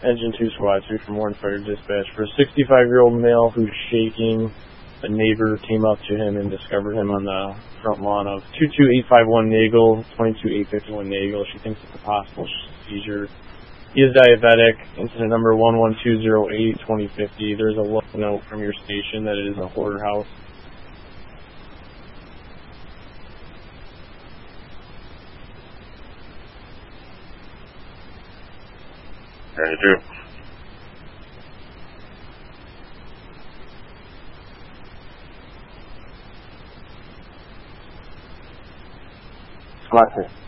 Engine 2 Squad 3 from Warren Fire Dispatch. For a 65-year-old male who's shaking, a neighbor came up to him and discovered him on the front lawn of 22851 Nagel, 22851 Nagel. She thinks it's a possible seizure. He is diabetic. Incident number 11208-2050. There's a note from your station that it is a hoarder house. Engine 2. Squad 3.